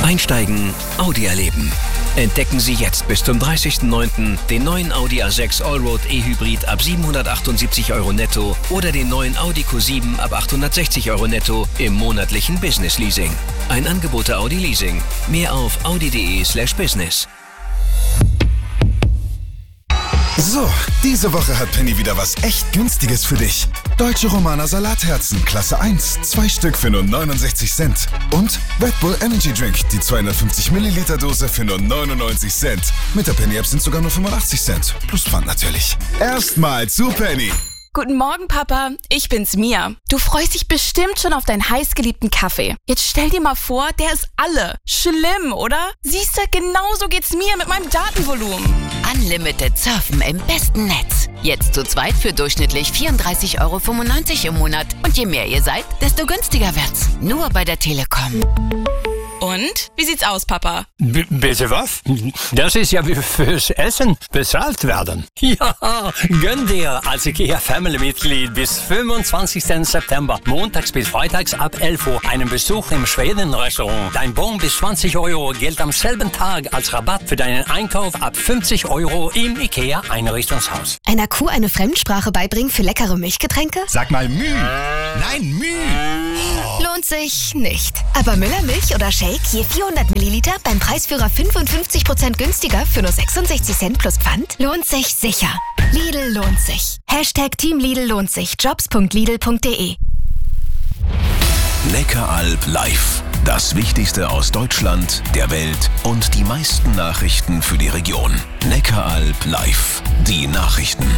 Einsteigen, Audi erleben. Entdecken Sie jetzt bis zum 30.09. den neuen Audi A6 Allroad E-Hybrid ab 778 € netto oder den neuen Audi Q7 ab 860 € netto im monatlichen Business Leasing. Ein Angebot der Audi Leasing. Mehr auf audi.de/business. So, diese Woche hat Penny wieder was echt Günstiges für dich. Deutsche Romaner Salatherzen, Klasse 1, 2 Stück für nur 69 Cent. Und Red Bull Energy Drink, die 250 Milliliter Dose für nur 99 Cent. Mit der Penny-App sind sogar nur 85 Cent. Plus Pfand natürlich. Erstmal zu Penny. Guten Morgen, Papa. Ich bin's, Mia. Du freust dich bestimmt schon auf deinen heißgeliebten Kaffee. Jetzt stell dir mal vor, der ist alle. Schlimm, oder? Siehst du, genauso geht's mir mit meinem Datenvolumen. Unlimited Surfen im besten Netz. Jetzt zu zweit für durchschnittlich 34,95 € im Monat. Und je mehr ihr seid, desto günstiger wird's. Nur bei der Telekom. Und? Wie sieht's aus, Papa? Bitte was? Das ist ja wie fürs Essen bezahlt werden. Ja, gönn dir als IKEA-Family-Mitglied bis 25. September, montags bis freitags ab 11 Uhr, einen Besuch im Schweden-Restaurant. Dein Bon bis 20 € gilt am selben Tag als Rabatt für deinen Einkauf ab 50 € im IKEA-Einrichtungshaus. Einer Kuh eine Fremdsprache beibringen für leckere Milchgetränke? Sag mal Müh. Nein, Müh. Lohnt sich nicht. Aber Müller-Milch oder Shake je 400 Milliliter beim Preisführer 55% günstiger für nur 66 Cent plus Pfand? Lohnt sich sicher. Lidl lohnt sich. #Team Lidl lohnt sich. Jobs.lidl.de. Neckaralb live. Das Wichtigste aus Deutschland, der Welt und die meisten Nachrichten für die Region. Neckaralb live. Die Nachrichten.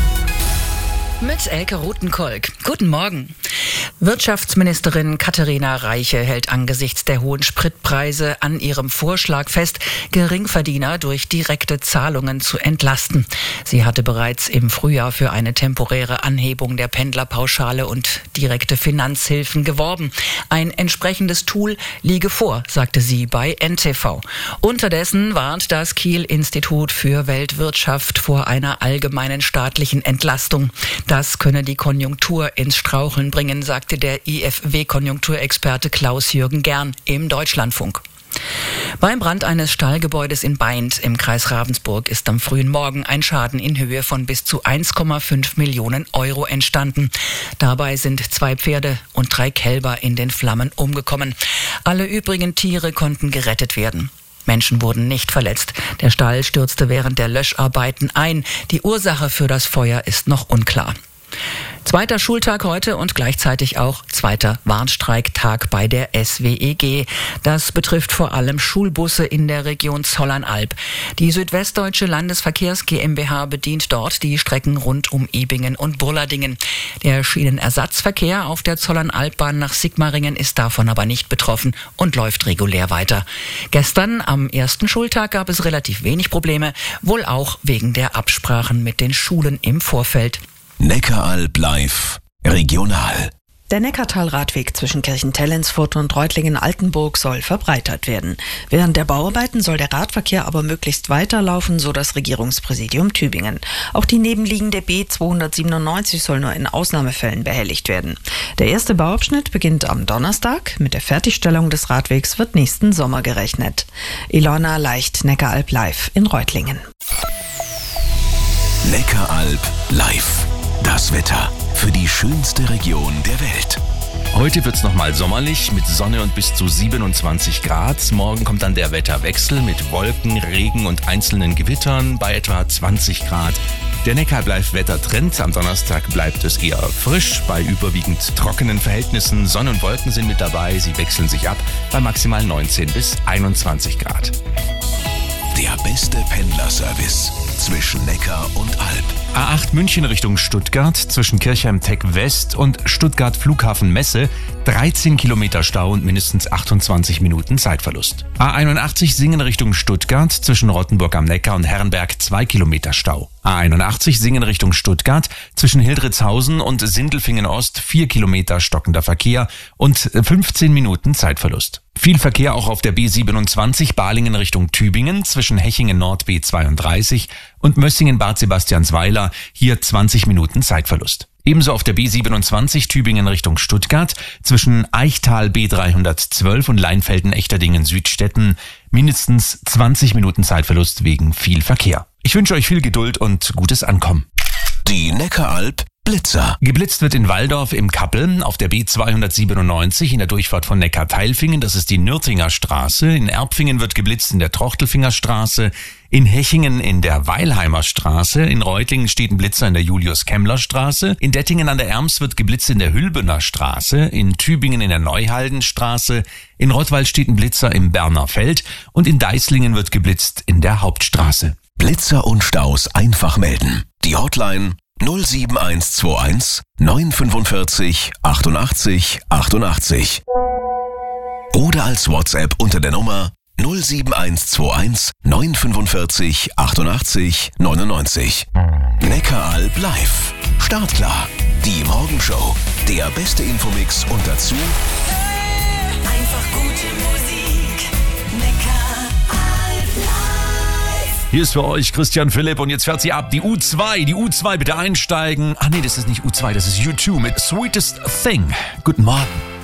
Mit Elke Rothenkolk. Guten Morgen. Wirtschaftsministerin Katharina Reiche hält angesichts der hohen Spritpreise an ihrem Vorschlag fest, Geringverdiener durch direkte Zahlungen zu entlasten. Sie hatte bereits im Frühjahr für eine temporäre Anhebung der Pendlerpauschale und direkte Finanzhilfen geworben. Ein entsprechendes Tool liege vor, sagte sie bei NTV. Unterdessen warnt das Kiel-Institut für Weltwirtschaft vor einer allgemeinen staatlichen Entlastung. Das könne die Konjunktur ins Straucheln bringen, sagte der IFW-Konjunkturexperte Klaus-Jürgen Gern im Deutschlandfunk. Beim Brand eines Stallgebäudes in Baindt im Kreis Ravensburg ist am frühen Morgen ein Schaden in Höhe von bis zu 1,5 Millionen € entstanden. Dabei sind 2 Pferde und 3 Kälber in den Flammen umgekommen. Alle übrigen Tiere konnten gerettet werden. Menschen wurden nicht verletzt. Der Stall stürzte während der Löscharbeiten ein. Die Ursache für das Feuer ist noch unklar. Zweiter Schultag heute und gleichzeitig auch zweiter Warnstreiktag bei der SWEG. Das betrifft vor allem Schulbusse in der Region Zollernalb. Die Südwestdeutsche Landesverkehrs GmbH bedient dort die Strecken rund um Ibingen und Burladingen. Der Schienenersatzverkehr auf der Zollernalbbahn nach Sigmaringen ist davon aber nicht betroffen und läuft regulär weiter. Gestern am ersten Schultag gab es relativ wenig Probleme, wohl auch wegen der Absprachen mit den Schulen im Vorfeld. Neckaralb live. Regional. Der Neckartal-Radweg zwischen Kirchentellensfurt und Reutlingen-Altenburg soll verbreitert werden. Während der Bauarbeiten soll der Radverkehr aber möglichst weiterlaufen, so das Regierungspräsidium Tübingen. Auch die nebenliegende B297 soll nur in Ausnahmefällen behelligt werden. Der erste Bauabschnitt beginnt am Donnerstag. Mit der Fertigstellung des Radwegs wird nächsten Sommer gerechnet. Ilona Leicht, Neckaralb live in Reutlingen. Neckaralb live. Das Wetter für die schönste Region der Welt. Heute wird's nochmal sommerlich mit Sonne und bis zu 27 Grad. Morgen kommt dann der Wetterwechsel mit Wolken, Regen und einzelnen Gewittern bei etwa 20 Grad. Der Neckaralb-Wettertrend. Am Donnerstag bleibt es eher frisch bei überwiegend trockenen Verhältnissen. Sonne und Wolken sind mit dabei. Sie wechseln sich ab bei maximal 19 bis 21 Grad. Der beste Pendlerservice zwischen Neckar und Alb. A8 München Richtung Stuttgart zwischen Kirchheim-Tech West und Stuttgart Flughafen Messe 13 Kilometer Stau und mindestens 28 Minuten Zeitverlust. A81 Singen Richtung Stuttgart zwischen Rottenburg am Neckar und Herrenberg 2 Kilometer Stau. A81 Singen Richtung Stuttgart zwischen Hildritzhausen und Sindelfingen Ost 4 Kilometer stockender Verkehr und 15 Minuten Zeitverlust. Viel Verkehr auch auf der B27 Balingen Richtung Tübingen zwischen Hechingen Nord B32 und Mössingen Bad Sebastiansweiler, hier 20 Minuten Zeitverlust. Ebenso auf der B27 Tübingen Richtung Stuttgart zwischen Eichtal B312 und Leinfelden-Echterdingen-Südstetten mindestens 20 Minuten Zeitverlust wegen viel Verkehr. Ich wünsche euch viel Geduld und gutes Ankommen. Die Neckaralp Blitzer. Geblitzt wird in Walldorf im Kappel, auf der B297 in der Durchfahrt von Neckar-Teilfingen, das ist die Nürtinger Straße. In Erbfingen wird geblitzt in der Trochtelfinger Straße, in Hechingen in der Weilheimer Straße, in Reutlingen steht ein Blitzer in der Julius-Kemmler-Straße, in Dettingen an der Erms wird geblitzt in der Hülbener Straße, in Tübingen in der Neuhaldenstraße, in Rottweil steht ein Blitzer im Berner Feld und in Deislingen wird geblitzt in der Hauptstraße. Blitzer und Staus einfach melden. Die Hotline 07121 945 88 88. Oder als WhatsApp unter der Nummer 07121 945 88 99. Neckaralp live. Startklar. Die Morgenshow. Der beste Infomix und dazu einfach gute Musik. Neckaralp live. Hier ist für euch Christian Philipp und jetzt fährt sie ab. Die U2 bitte einsteigen. Ah nee, das ist nicht U2, das ist U2 mit Sweetest Thing. Guten Morgen.